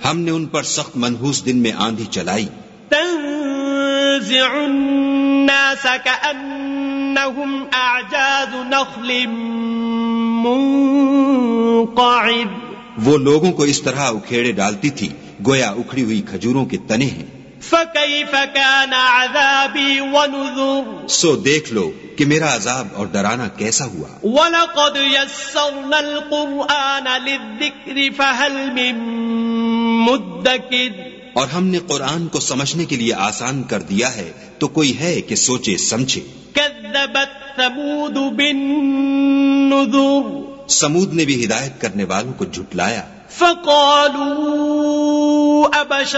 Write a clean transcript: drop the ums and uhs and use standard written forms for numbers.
हमने उन पर सख्त मनहूस दिन में आंधी चलाई। तंज़िउ अन्नास कअन्नहुम अअजाज़ु नख़्लिन मुनक़इद। वो लोगों को इस तरह उखेड़े डालती थी गोया उखड़ी हुई खजूरों के तने हैं। फ़कैफ़ कान अज़ाबी व नुज़ुर। सो देख लो कि मेरा अजाब और डराना कैसा हुआ। वलक़द यस्सरनल क़ुरआन लिज़्ज़िक्रि फ़हल मिन मुद्दकिर। और हमने कुरान को समझने के लिए आसान कर दिया है, तो कोई है कि सोचे समझे। कज़्ज़बत समूद बिन्नुज़ुर। समूद ने भी हिदायत करने वालों को झुटलाया। फ़क़ालू अबशर